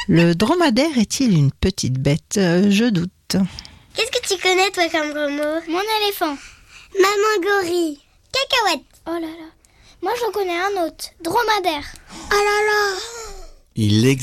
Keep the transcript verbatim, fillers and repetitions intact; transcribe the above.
Le dromadaire est-il une petite bête ? Euh, Je doute. Qu'est-ce que tu connais, toi, comme gros mot ? Mon éléphant. Maman gorille. Cacahuète. Oh là là. Moi, j'en connais un autre. Dromadaire. Oh là là. Il existe